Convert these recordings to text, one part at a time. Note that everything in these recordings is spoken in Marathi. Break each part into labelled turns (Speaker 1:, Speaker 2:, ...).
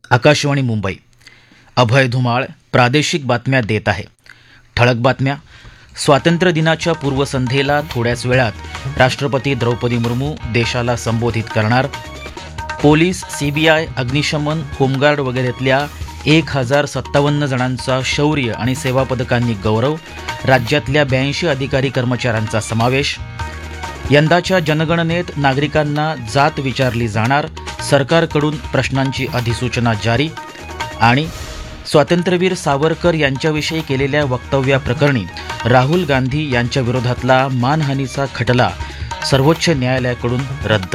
Speaker 1: आकाशवाणी मुंबई. अभय धुमाळ प्रादेशिक बातम्या देत आहे. ठळक बातम्या. स्वातंत्र्य दिनाच्या पूर्वसंध्येला थोड्याच वेळात राष्ट्रपती द्रौपदी मुर्मू देशाला संबोधित करणार. पोलीस, सीबीआय, अग्निशमन, होमगार्ड वगैरेतल्या 1057 जणांचा शौर्य आणि सेवा पदकांनी गौरव. राज्यातल्या 82 अधिकारी कर्मचाऱ्यांचा समावेश. यंदाच्या जनगणनेत नागरिकांना जात विचारली जाणार. सरकारकडून प्रश्नांची अधिसूचना जारी. आणि स्वातंत्र्यवीर सावरकर यांच्याविषयी केलेल्या वक्तव्याप्रकरणी राहुल गांधी यांच्या विरोधातला मानहानीचा खटला सर्वोच्च न्यायालयाकडून रद्द.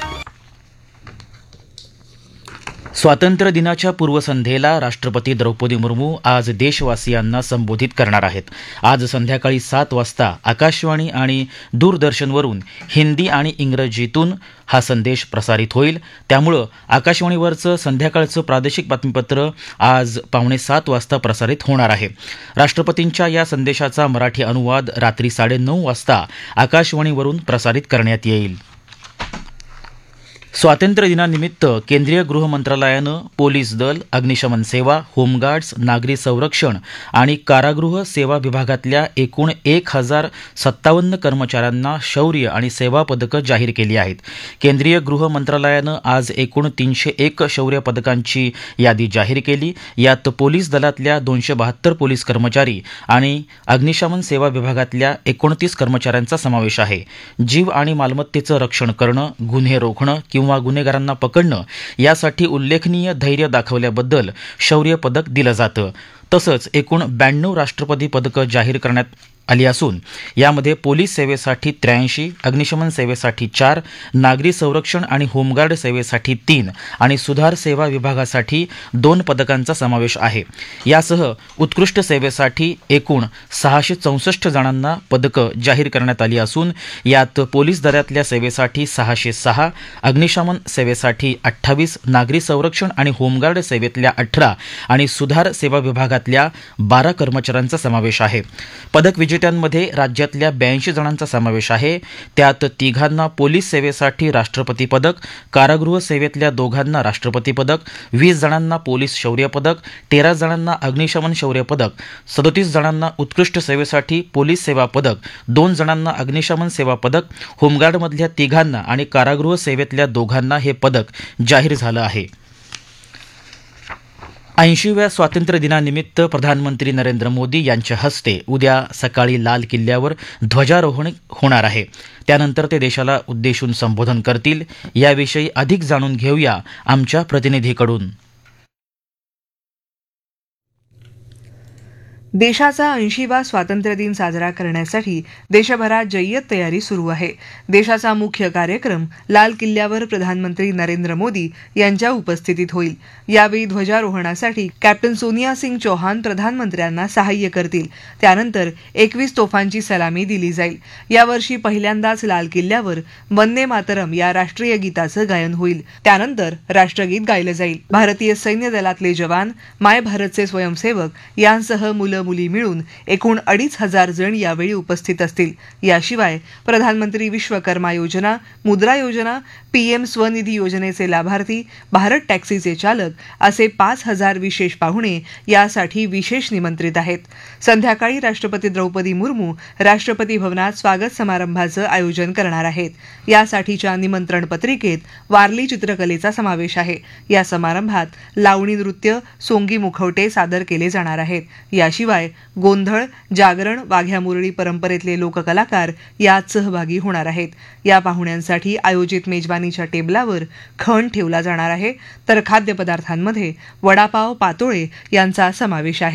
Speaker 1: स्वातंत्र्य दिनाच्या पूर्वसंध्येला राष्ट्रपती द्रौपदी मुर्मू आज देशवासियांना संबोधित करणार आहेत. आज संध्याकाळी 7 वाजता आकाशवाणी आणि दूरदर्शनवरून हिंदी आणि इंग्रजीतून हा संदेश प्रसारित होईल. त्यामुळं आकाशवाणीवरचं संध्याकाळचं प्रादेशिक बातमीपत्र आज 6:45 वाजता प्रसारित होणार आहे. राष्ट्रपतींच्या या संदेशाचा मराठी अनुवाद रात्री 9:30 वाजता आकाशवाणीवरून प्रसारित करण्यात येईल. स्वातंत्र्य दिनानिमित्त केंद्रीय गृह मंत्रालयानं पोलीस दल, अग्निशमन सेवा, होमगार्ड्स, नागरी संरक्षण आणि कारागृह सेवा विभागातल्या एकूण 1057 कर्मचाऱ्यांना शौर्य आणि सेवा पदकं जाहीर केली आहेत. केंद्रीय गृह मंत्रालयानं आज एकूण 301 शौर्य पदकांची यादी जाहीर केली. यात पोलीस दलातल्या 272 पोलीस कर्मचारी आणि अग्निशमन सेवा विभागातल्या 29 कर्मचाऱ्यांचा समावेश आहे. जीव आणि मालमत्तेचं रक्षण करणं, गुन्हे रोखणं किंवा गुन्हेगारांना पकडणं यासाठी उल्लेखनीय धैर्य दाखवल्याबद्दल शौर्य पदक दिलं जातं. तसंच एकूण 92 राष्ट्रपती पदकं जाहीर करण्यात आली असून यामध्ये पोलीस सेवेसाठी 83, अग्निशमन सेवेसाठी 4, नागरी संरक्षण आणि होमगार्ड सेवेसाठी 3 आणि सुधार सेवा विभागासाठी 2 पदकांचा समावेश आहे. यासह उत्कृष्ट सेवेसाठी एकूण 664 जणांना पदकं जाहीर करण्यात आली असून यात पोलीस दलातल्या सेवेसाठी 606, अग्निशमन सेवेसाठी 28, नागरी संरक्षण आणि होमगार्ड सेवेतल्या 18 आणि सुधार सेवा विभागातल्या 12 कर्मचाऱ्यांचा समावेश आहे. पदक विजेत्यांमध्ये राज्यातल्या 82 जणांचा समावेश आहे. त्यात 3 पोलीस सेवेसाठी राष्ट्रपती पदक, कारागृह सेवेतल्या 2 राष्ट्रपती पदक, 20 जणांना पोलीस शौर्य पदक, 13 जणांना अग्निशमन शौर्य पदक, 37 जणांना उत्कृष्ट सेवेसाठी पोलीस सेवा पदक, 2 जणांना अग्निशमन सेवा पदक, होमगार्डमधल्या 3 आणि कारागृह सेवेतल्या 2 हे पदक जाहीर झालं आहे. 80व्या स्वातंत्र्य दिनानिमित्त प्रधानमंत्री नरेंद्र मोदी यांच्या हस्ते उद्या सकाळी लाल किल्ल्यावर ध्वजारोहण होणार आहे. त्यानंतर ते देशाला उद्देशून संबोधन करतील. याविषयी अधिक जाणून घेऊया आमच्या प्रतिनिधीकडून.
Speaker 2: देशाचा 80वा स्वातंत्र्य दिन साजरा करण्यासाठी देशभरात जय्यत तयारी सुरू आहे. देशाचा मुख्य कार्यक्रम लाल किल्ल्यावर प्रधानमंत्री नरेंद्र मोदी यांच्या उपस्थितीत होईल. यावेळी ध्वजारोहणासाठी कॅप्टन सोनिया सिंग चौहान प्रधानमंत्र्यांना सहाय्य करतील. त्यानंतर 21 तोफांची सलामी दिली जाईल. यावर्षी पहिल्यांदाच लाल किल्ल्यावर वंदे मातरम या राष्ट्रीय गीताचं गायन होईल. त्यानंतर राष्ट्रगीत गायलं जाईल. भारतीय सैन्य दलातले जवान, माय भारतचे स्वयंसेवक यांसह मुली मिळून एकूण 2,500 जण यावेळी उपस्थित असतील. याशिवाय प्रधानमंत्री विश्वकर्मा योजना, मुद्रा योजना, पीएम स्वनिधी योजनेचे लाभार्थी, भारत टॅक्सीचे चालक असे 5,000 विशेष पाहुणे यासाठी विशेष निमंत्रित आहेत. संध्याकाळी राष्ट्रपती द्रौपदी मुर्मू राष्ट्रपती भवनात स्वागत समारंभाचं आयोजन करणार आहेत. यासाठीच्या निमंत्रण पत्रिकेत वारली चित्रकलेचा समावेश आहे. या समारंभात लावणी नृत्य, सोंगी मुखवटे सादर केले जाणार आहेत. याशिवाय गोंधळ, जागरण, वाघ्या मुरळी परंपरेतले लोककलाकार यात सहभागी होणार आहेत. या पाहुण्यांसाठी आयोजित मेजवानीच्या टेबलावर खण ठेवला जाणार आहे. तर खाद्यपदार्थांमध्ये वडापाव, पातोळे यांचा समावेश आहे.